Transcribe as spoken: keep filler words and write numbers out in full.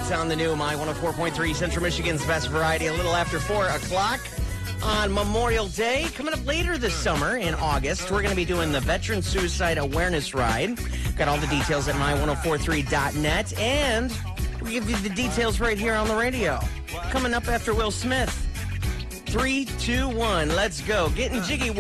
Night on the new My one oh four point three, Central Michigan's best variety, a little after four o'clock on Memorial Day. Coming up later this summer in August, we're going to be doing the Veteran Suicide Awareness Ride. Got all the details at my ten forty-three dot net, and we give you the details right here on the radio. Coming up after Will Smith. Three, two, one, let's go. Getting jiggy with